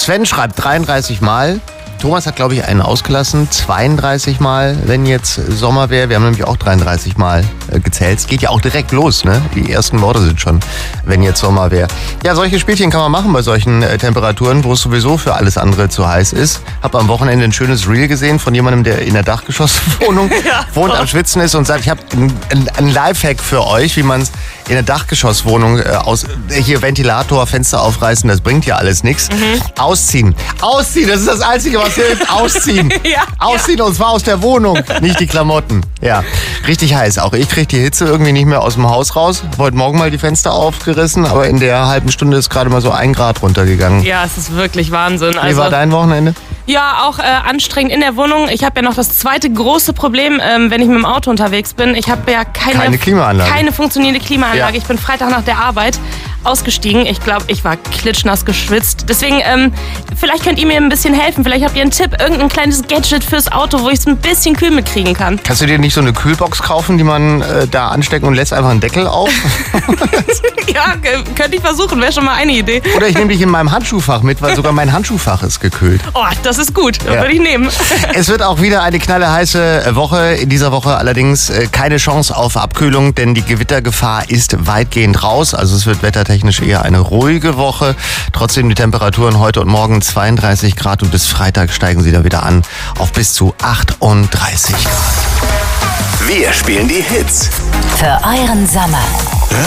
Sven schreibt 33 Mal. Thomas hat, glaube ich, einen ausgelassen. 32 Mal, wenn jetzt Sommer wäre. Wir haben nämlich auch 33 Mal gezählt. Es geht ja auch direkt los, ne? Die ersten Worte sind schon, wenn jetzt Sommer wäre. Ja, solche Spielchen kann man machen bei solchen Temperaturen, wo es sowieso für alles andere zu heiß ist. Hab am Wochenende ein schönes Reel gesehen von jemandem, der in der Dachgeschosswohnung wohnt, am Schwitzen ist und sagt, ich habe einen Lifehack für euch, wie man es in der Dachgeschosswohnung hier Ventilator, Fenster aufreißen, das bringt ja alles nichts. Ausziehen. Ausziehen, das ist das Einzige, was hilft. Ausziehen. Ausziehen und zwar aus der Wohnung, nicht die Klamotten. Ja, richtig heiß. Auch ich kriege die Hitze irgendwie nicht mehr aus dem Haus raus. Heute Morgen mal die Fenster aufgerissen, aber in der halben Stunde ist gerade mal so 1 Grad runtergegangen. Ja, es ist wirklich Wahnsinn. Wie war dein Wochenende? Ja, auch anstrengend in der Wohnung. Ich habe ja noch das zweite große Problem, wenn ich mit dem Auto unterwegs bin. Ich habe ja keine Klimaanlage. Keine funktionierende Klimaanlage. Ja. Ich bin Freitag nach der Arbeit ausgestiegen. Ich glaube, ich war klitschnass geschwitzt. Deswegen, vielleicht könnt ihr mir ein bisschen helfen. Vielleicht habt ihr einen Tipp, irgendein kleines Gadget fürs Auto, wo ich es ein bisschen kühl mitkriegen kann. Kannst du dir nicht so eine Kühlbox kaufen, die man da anstecken und lässt einfach einen Deckel auf? Ja, könnte ich versuchen. Wäre schon mal eine Idee. Oder ich nehme dich in meinem Handschuhfach mit, weil sogar mein Handschuhfach ist gekühlt. Oh, das ist gut. Das würde ich nehmen. Es wird auch wieder eine knallheiße Woche. In dieser Woche allerdings keine Chance auf Abkühlung, denn die Gewittergefahr ist weitgehend raus. Also es wird wettertechnisch eher eine ruhige Woche. Trotzdem die Temperaturen heute und morgen 32 Grad und bis Freitag steigen sie da wieder an auf bis zu 38 Grad. Wir spielen die Hits für euren Sommer.